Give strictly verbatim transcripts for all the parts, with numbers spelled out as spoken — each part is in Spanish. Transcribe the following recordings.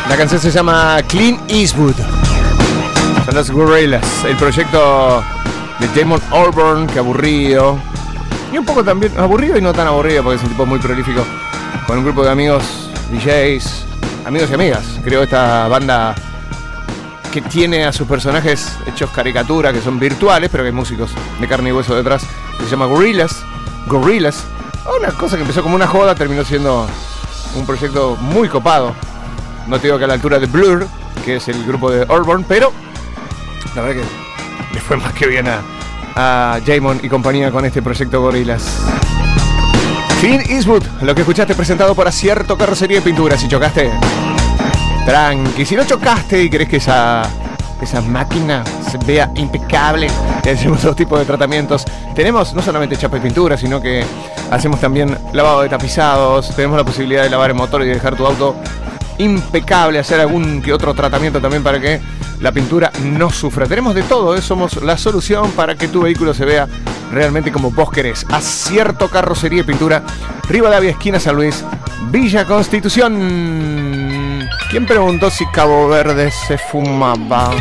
La canción se llama Clint Eastwood. Son los Gorillaz, el proyecto de Damon Albarn, que aburrido. Y un poco también aburrido y no tan aburrido, porque es un tipo muy prolífico. Con un grupo de amigos, D Js, amigos y amigas. Creo esta banda que tiene a sus personajes hechos caricatura, que son virtuales, pero que hay músicos de carne y hueso detrás. Se llama Gorillaz. Gorillaz. Una cosa que empezó como una joda, terminó siendo un proyecto muy copado. No te digo que a la altura de Blur, que es el grupo de Albarn, pero la verdad que le fue más que bien a, a Damon y compañía con este proyecto Gorillaz. Clint Eastwood, lo que escuchaste presentado por Acierto Carrocería y Pintura. Si chocaste, tranqui. Si no chocaste y querés que esa, esa máquina se vea impecable, hacemos todo tipo de tratamientos. Tenemos no solamente chapa y pintura, sino que hacemos también lavado de tapizados. Tenemos la posibilidad de lavar el motor y dejar tu auto impecable, hacer algún que otro tratamiento también para que la pintura no sufra. Tenemos de todo, ¿eh? Somos la solución para que tu vehículo se vea realmente como vos querés. Acierto Carrocería y Pintura, Rivadavia, esquina San Luis, Villa Constitución. ¿Quién preguntó si Cabo Verde se fumaba?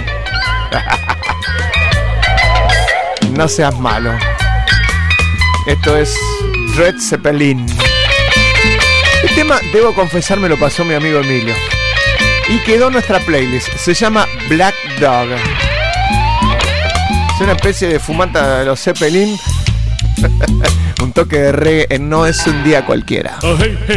No seas malo. Esto es Led Zeppelin. El tema, debo confesar, me lo pasó mi amigo Emilio y quedó en nuestra playlist. Se llama Black Dog. Es una especie de fumata de los Zeppelin. Un toque de reggae en No es un día cualquiera. Oh, hey, hey.